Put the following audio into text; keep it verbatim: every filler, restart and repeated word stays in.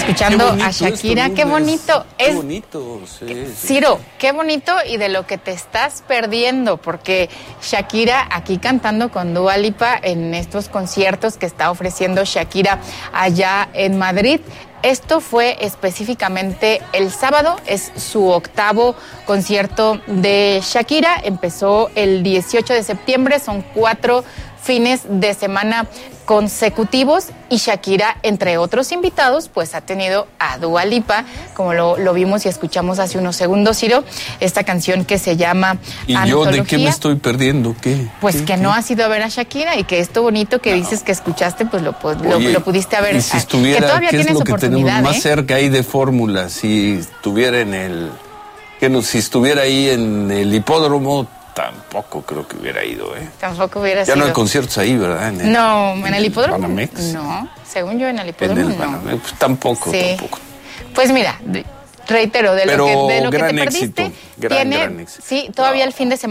escuchando a Shakira. Qué bonito. Qué es, bonito. Sí, sí. Ciro, qué bonito y de lo que te estás perdiendo, porque Shakira aquí cantando con Dua Lipa en estos conciertos que está ofreciendo Shakira allá en Madrid. Esto fue específicamente el sábado, es su octavo concierto de Shakira. Empezó el dieciocho de septiembre, son cuatro fines de semana consecutivos y Shakira, entre otros invitados, pues ha tenido a Dua Lipa, como lo, lo vimos y escuchamos hace unos segundos, Ciro, esta canción que se llama ¿Y Antología. yo de qué me estoy perdiendo? ¿Qué? Pues ¿Qué, que qué? no has ido a ver a Shakira y que esto bonito que no. dices que escuchaste, pues lo, lo, Oye, lo pudiste haber. Y si estuviera, que todavía ¿qué es tienes lo que oportunidad, tenemos más ¿eh? cerca ahí de fórmula? Si estuviera en el, que no, si estuviera ahí en el hipódromo, tampoco creo que hubiera ido, ¿eh? Tampoco hubiera ya sido. Ya no hay conciertos ahí, ¿verdad? En el, no, en, en el, el hipódromo. Banamex. No, según yo en el hipódromo en el no. Banamex, pues tampoco, sí. tampoco. Pues mira, reitero, de Pero lo que, de lo que te gran perdiste, éxito, gran, tiene, gran éxito. sí, todavía no. el fin de semana.